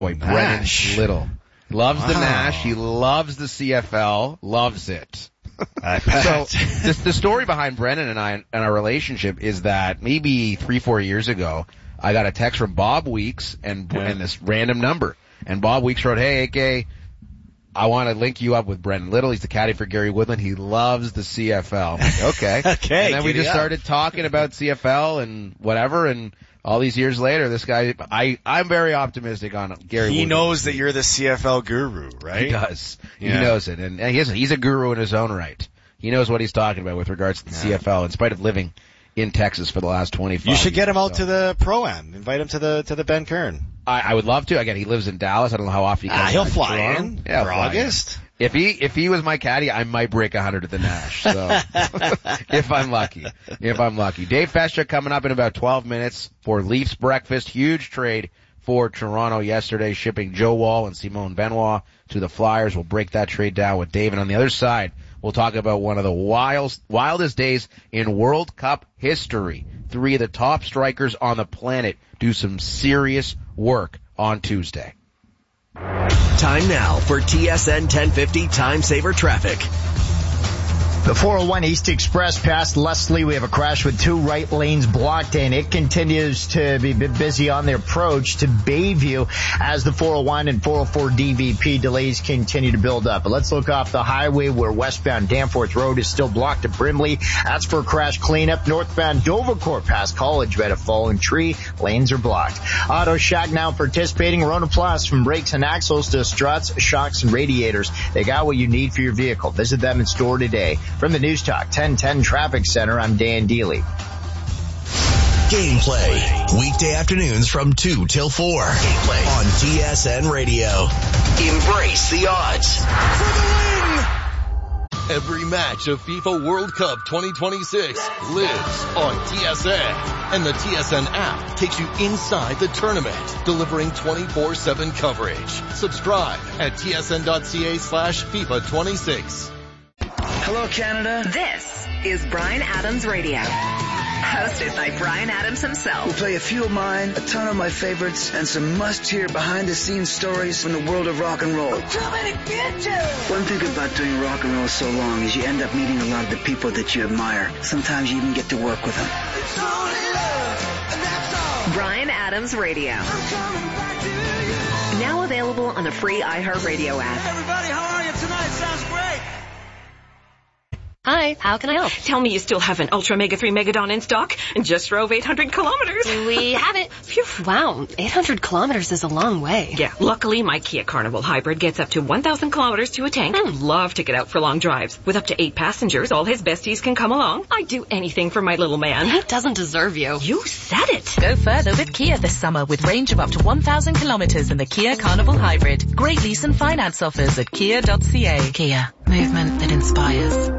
boy, Brennan Little. Loves the Nash. He loves the CFL. Loves it. So the story behind Brennan and I and our relationship is that maybe 3-4 years ago, I got a text from Bob Weeks and this random number. And Bob Weeks wrote, "Hey, AK, I want to link you up with Brennan Little. He's the caddy for Gary Woodland. He loves the CFL." I'm like, okay. Okay. And then we just started talking about CFL and whatever, and all these years later, this guy, I'm very optimistic on Gary Woodland. He knows that you're the CFL guru, right? He does. Yeah. He knows it. And he's a guru in his own right. He knows what he's talking about with regards to the CFL, in spite of living in Texas for the last 25 years. You should get him out to the Pro-Am. Invite him to the Ben Kern. I would love to. Again, he lives in Dallas. I don't know how often he comes. He'll fly Toronto. in for August. If he was my caddy, I might break 100 at the Nash. So if I'm lucky. Dave Feschuk coming up in about 12 minutes for Leafs breakfast. Huge trade for Toronto yesterday, shipping Joe Woll and Simone Benoit to the Flyers. We'll break that trade down with Dave. And on the other side, we'll talk about one of the wildest days in World Cup history. 3 of the top strikers on the planet do some serious work on Tuesday. Time now for TSN 1050 Time Saver Traffic. The 401 East Express past Leslie, we have a crash with 2 right lanes blocked, and it continues to be busy on the approach to Bayview as the 401 and 404 DVP delays continue to build up. But let's look off the highway where westbound Danforth Road is still blocked at Brimley. That's for crash cleanup. Northbound Dovercourt past College by a fallen tree. Lanes are blocked. Auto Shack now participating. Rona Plus from brakes and axles to struts, shocks, and radiators. They got what you need for your vehicle. Visit them in store today. From the News Talk 1010 Traffic Center, I'm Dan Dealey. Gameplay. Weekday afternoons from 2 till 4. Gameplay on TSN Radio. Embrace the odds. For the win! Every match of FIFA World Cup 2026 lives on TSN. And the TSN app takes you inside the tournament, delivering 24/7 coverage. Subscribe at tsn.ca/FIFA26. Hello, Canada. This is Bryan Adams Radio. Hosted by Bryan Adams himself. We'll play a few of mine, a ton of my favorites, and some must-hear behind-the-scenes stories from the world of rock and roll. I'm coming to get you! One thing about doing rock and roll so long is you end up meeting a lot of the people that you admire. Sometimes you even get to work with them. It's only love, and that's all. Bryan Adams Radio. I'm coming back to you. Now available on the free iHeartRadio app. Hey, everybody, how are you tonight? Sounds great. Hi, how can I help? Tell me you still have an Ultra Mega 3 Megadon in stock and just drove 800 kilometers. We have it. Phew. Wow, 800 kilometers is a long way. Yeah, luckily my Kia Carnival Hybrid gets up to 1,000 kilometers to a tank. Love to get out for long drives. With up to 8 passengers, all his besties can come along. I'd do anything for my little man. He doesn't deserve you. You said it. Go further with Kia this summer with range of up to 1,000 kilometers in the Kia Carnival Hybrid. Great lease and finance offers at kia.ca. Kia, movement that inspires.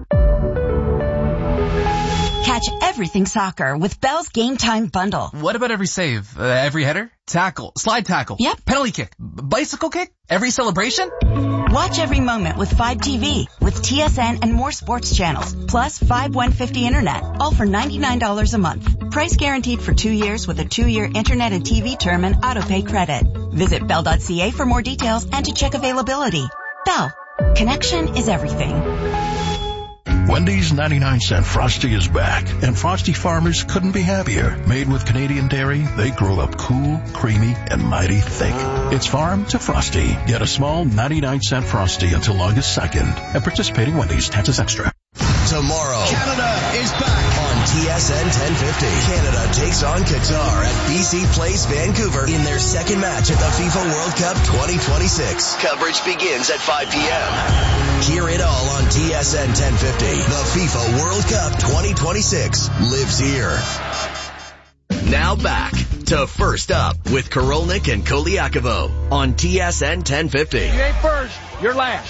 Catch everything soccer with Bell's Game Time Bundle. What about every save? Every header? Tackle? Slide tackle? Yep. Penalty kick? Bicycle kick? Every celebration? Watch every moment with 5TV with TSN and more sports channels, plus 5150 internet, all for $99 a month. Price guaranteed for 2 years with a 2-year internet and TV term and autopay credit. Visit bell.ca for more details and to check availability. Bell. Connection is everything. Wendy's 99-cent Frosty is back, and Frosty farmers couldn't be happier. Made with Canadian dairy, they grow up cool, creamy, and mighty thick. It's farm to Frosty. Get a small 99-cent Frosty until August 2nd at participating Wendy's. Taxes extra. Tomorrow, Canada is back on TSN 1050. Canada takes on Qatar at BC Place, Vancouver in their second match at the FIFA World Cup 2026. Coverage begins at 5 p.m. Hear it all on TSN 1050. The FIFA World Cup 2026 lives here. Now back to First Up with Korolnik and Koliakovo on TSN 1050. You ain't first, you're last.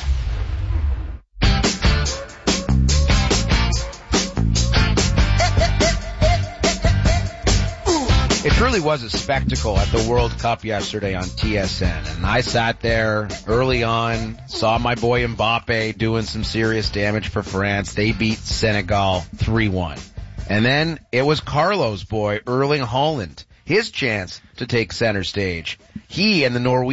It truly was a spectacle at the World Cup yesterday on TSN, and I sat there early on, saw my boy Mbappe doing some serious damage for France. They beat Senegal 3-1. And then it was Carlos' boy, Erling Haaland, his chance to take center stage. He and the Norwegian